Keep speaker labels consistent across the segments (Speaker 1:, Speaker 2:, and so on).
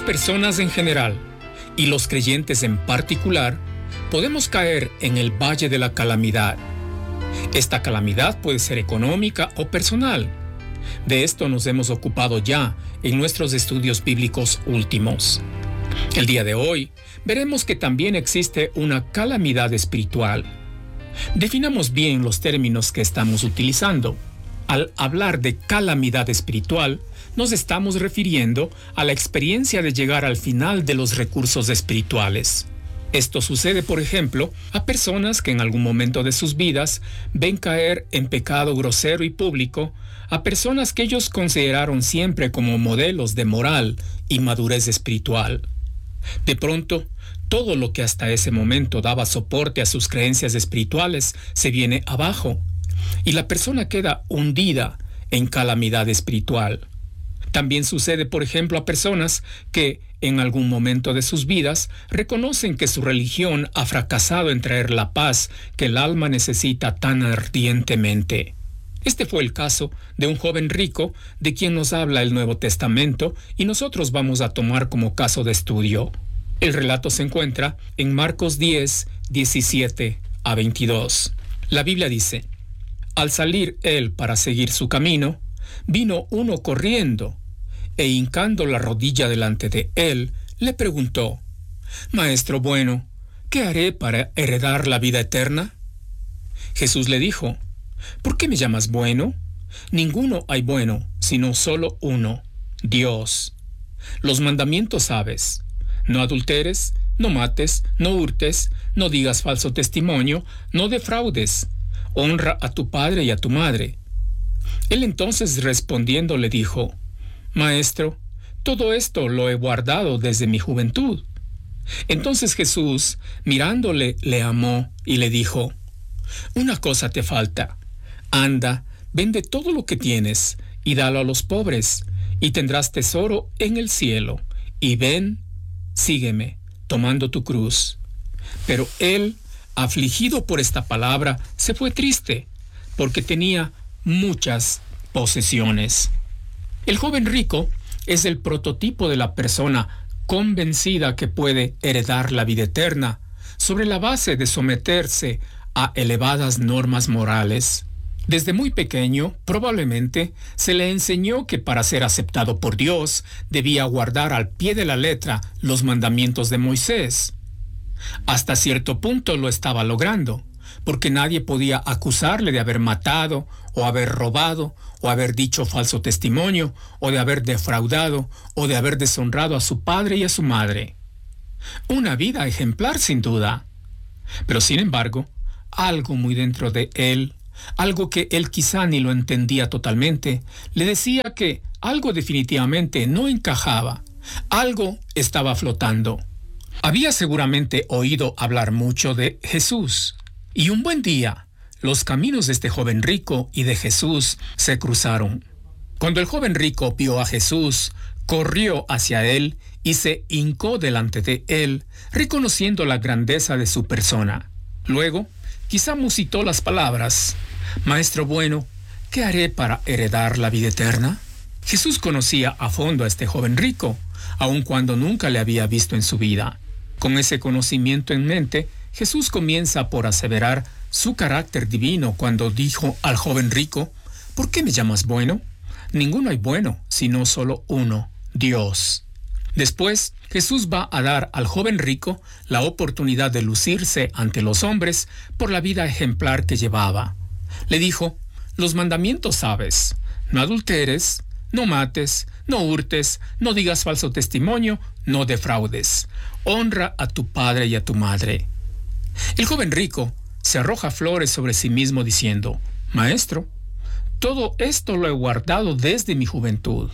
Speaker 1: personas en general y los creyentes en particular podemos caer en el valle de la calamidad. Esta calamidad puede ser económica o personal. De esto nos hemos ocupado ya en nuestros estudios bíblicos últimos. El día de hoy veremos que también existe una calamidad espiritual. Definamos bien los términos que estamos utilizando. Al hablar de calamidad espiritual, nos estamos refiriendo a la experiencia de llegar al final de los recursos espirituales. Esto sucede, por ejemplo, a personas que en algún momento de sus vidas ven caer en pecado grosero y público a personas que ellos consideraron siempre como modelos de moral y madurez espiritual. De pronto, todo lo que hasta ese momento daba soporte a sus creencias espirituales se viene abajo y la persona queda hundida en calamidad espiritual. También sucede, por ejemplo, a personas que en algún momento de sus vidas reconocen que su religión ha fracasado en traer la paz que el alma necesita tan ardientemente. Este fue el caso de un joven rico de quien nos habla el Nuevo Testamento y nosotros vamos a tomar como caso de estudio. El relato se encuentra en Marcos 10, 17 a 22. La Biblia dice: al salir él para seguir su camino, vino uno corriendo, e hincando la rodilla delante de él, le preguntó: Maestro bueno, ¿qué haré para heredar la vida eterna? Jesús le dijo: ¿por qué me llamas bueno? Ninguno hay bueno, sino solo uno, Dios. Los mandamientos sabes: no adulteres, no mates, no hurtes, no digas falso testimonio, no defraudes, honra a tu padre y a tu madre. Él entonces respondiendo le dijo: Maestro, todo esto lo he guardado desde mi juventud. Entonces Jesús, mirándole, le amó y le dijo: una cosa te falta. Anda, vende todo lo que tienes y dalo a los pobres, y tendrás tesoro en el cielo. Y ven, sígueme, tomando tu cruz. Pero él, afligido por esta palabra, se fue triste, porque tenía muchas posesiones. El joven rico es el prototipo de la persona convencida que puede heredar la vida eterna sobre la base de someterse a elevadas normas morales. Desde muy pequeño, probablemente, se le enseñó que para ser aceptado por Dios debía guardar al pie de la letra los mandamientos de Moisés. Hasta cierto punto lo estaba logrando, porque nadie podía acusarle de haber matado, o haber robado, o haber dicho falso testimonio, o de haber defraudado, o de haber deshonrado a su padre y a su madre. Una vida ejemplar, sin duda. Pero sin embargo, algo muy dentro de él, algo que él quizá ni lo entendía totalmente, le decía que algo definitivamente no encajaba, algo estaba flotando. Había seguramente oído hablar mucho de Jesús, y un buen día, los caminos de este joven rico y de Jesús se cruzaron. Cuando el joven rico vio a Jesús, corrió hacia él y se hincó delante de él, reconociendo la grandeza de su persona. Luego, quizá musitó las palabras: Maestro bueno, ¿qué haré para heredar la vida eterna? Jesús conocía a fondo a este joven rico, aun cuando nunca le había visto en su vida. Con ese conocimiento en mente, Jesús comienza por aseverar su carácter divino cuando dijo al joven rico: ¿por qué me llamas bueno? Ninguno hay bueno, sino solo uno, Dios. Después, Jesús va a dar al joven rico la oportunidad de lucirse ante los hombres por la vida ejemplar que llevaba. Le dijo: los mandamientos sabes: no adulteres, no mates, no hurtes, no digas falso testimonio, no defraudes, honra a tu padre y a tu madre. El joven rico se arroja flores sobre sí mismo diciendo: Maestro, todo esto lo he guardado desde mi juventud.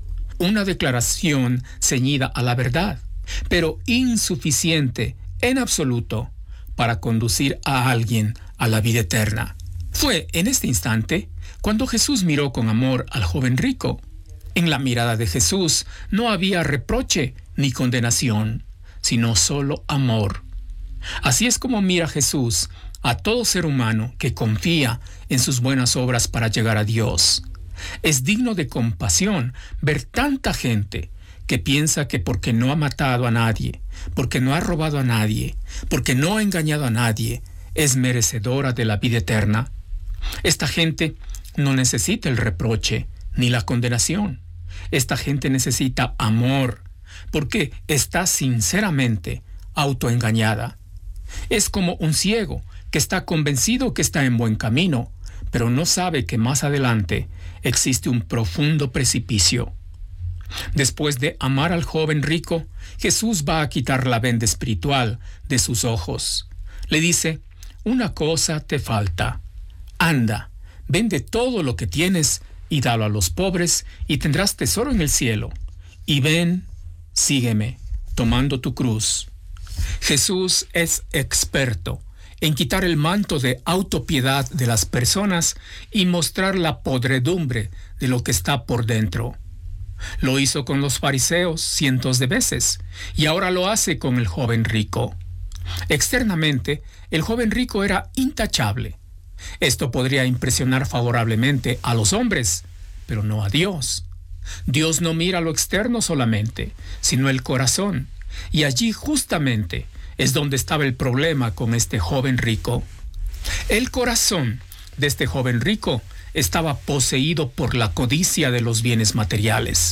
Speaker 1: Una declaración ceñida a la verdad, pero insuficiente en absoluto para conducir a alguien a la vida eterna. Fue en este instante cuando Jesús miró con amor al joven rico. En la mirada de Jesús no había reproche ni condenación, sino solo amor. Así es como mira Jesús a todo ser humano que confía en sus buenas obras para llegar a Dios. Es digno de compasión ver tanta gente que piensa que porque no ha matado a nadie, porque no ha robado a nadie, porque no ha engañado a nadie, es merecedora de la vida eterna. Esta gente no necesita el reproche ni la condenación. Esta gente necesita amor, porque está sinceramente autoengañada. Es como un ciego que está convencido que está en buen camino, pero no sabe que más adelante existe un profundo precipicio. Después de amar al joven rico, Jesús va a quitar la venda espiritual de sus ojos. Le dice: una cosa te falta. Anda, vende todo lo que tienes y dalo a los pobres, y tendrás tesoro en el cielo. Y ven, sígueme, tomando tu cruz. Jesús es experto en quitar el manto de autopiedad de las personas y mostrar la podredumbre de lo que está por dentro. Lo hizo con los fariseos cientos de veces, y ahora lo hace con el joven rico. Externamente, el joven rico era intachable. Esto podría impresionar favorablemente a los hombres, pero no a Dios. Dios no mira lo externo solamente, sino el corazón, y allí justamente es donde estaba el problema con este joven rico. El corazón de este joven rico estaba poseído por la codicia de los bienes materiales.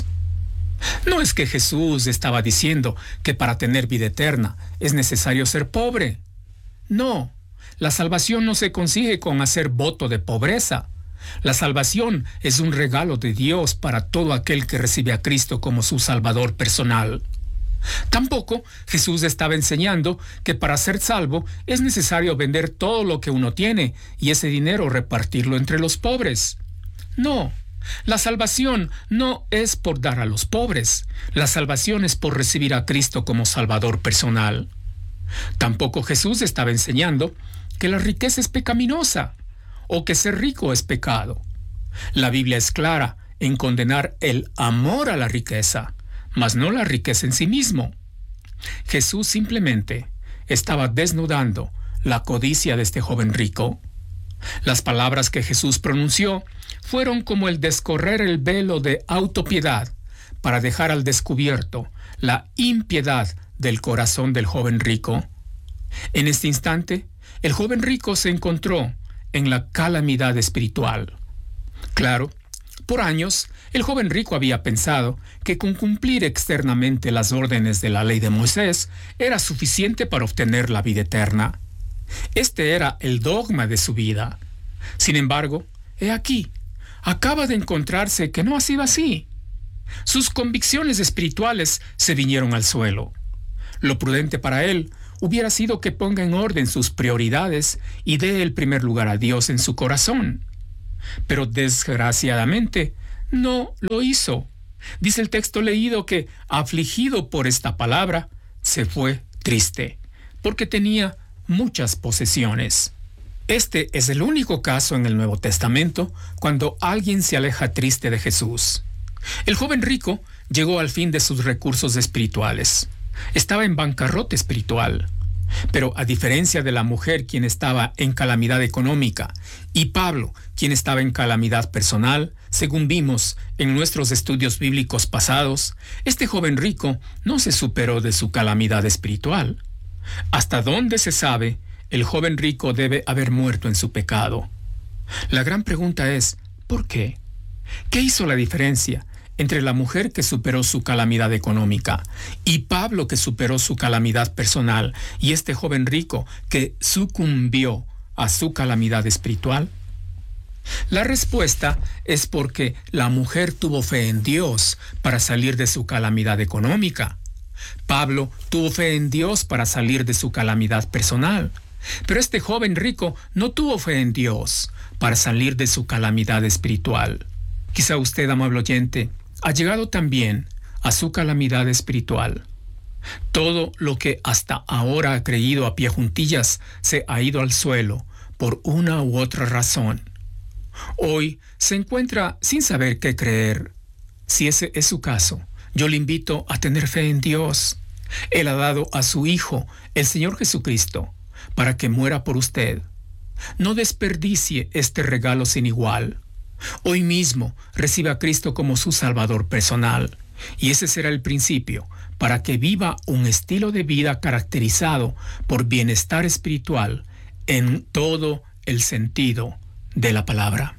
Speaker 1: No es que Jesús estaba diciendo que para tener vida eterna es necesario ser pobre. No, la salvación no se consigue con hacer voto de pobreza. La salvación es un regalo de Dios para todo aquel que recibe a Cristo como su Salvador personal. Tampoco Jesús estaba enseñando que para ser salvo es necesario vender todo lo que uno tiene y ese dinero repartirlo entre los pobres. No, la salvación no es por dar a los pobres. La salvación es por recibir a Cristo como Salvador personal. Tampoco Jesús estaba enseñando que la riqueza es pecaminosa o que ser rico es pecado. La Biblia es clara en condenar el amor a la riqueza, mas no la riqueza en sí mismo. Jesús simplemente estaba desnudando la codicia de este joven rico. Las palabras que Jesús pronunció fueron como el descorrer el velo de autopiedad para dejar al descubierto la impiedad del corazón del joven rico. En este instante, el joven rico se encontró en la calamidad espiritual. Claro, por años, el joven rico había pensado que con cumplir externamente las órdenes de la ley de Moisés era suficiente para obtener la vida eterna. Este era el dogma de su vida. Sin embargo, he aquí, acaba de encontrarse que no ha sido así. Sus convicciones espirituales se vinieron al suelo. Lo prudente para él hubiera sido que ponga en orden sus prioridades y dé el primer lugar a Dios en su corazón. Pero desgraciadamente no lo hizo. Dice el texto leído que, afligido por esta palabra, se fue triste, porque tenía muchas posesiones. Este es el único caso en el Nuevo Testamento cuando alguien se aleja triste de Jesús. El joven rico llegó al fin de sus recursos espirituales. Estaba en bancarrota espiritual. Pero a diferencia de la mujer quien estaba en calamidad económica y Pablo quien estaba en calamidad personal, según vimos en nuestros estudios bíblicos pasados, este joven rico no se superó de su calamidad espiritual. Hasta donde se sabe, el joven rico debe haber muerto en su pecado. La gran pregunta es, ¿por qué? ¿Qué hizo la diferencia entre la mujer que superó su calamidad económica y Pablo que superó su calamidad personal y este joven rico que sucumbió a su calamidad espiritual? La respuesta es porque la mujer tuvo fe en Dios para salir de su calamidad económica. Pablo tuvo fe en Dios para salir de su calamidad personal. Pero este joven rico no tuvo fe en Dios para salir de su calamidad espiritual. Quizá usted, amable oyente, ha llegado también a su calamidad espiritual. Todo lo que hasta ahora ha creído a pie juntillas se ha ido al suelo por una u otra razón. Hoy se encuentra sin saber qué creer. Si ese es su caso, yo le invito a tener fe en Dios. Él ha dado a su Hijo, el Señor Jesucristo, para que muera por usted. No desperdicie este regalo sin igual. Hoy mismo reciba a Cristo como su Salvador personal Y ese será el principio para que viva un estilo de vida caracterizado por bienestar espiritual en todo el sentido de la palabra.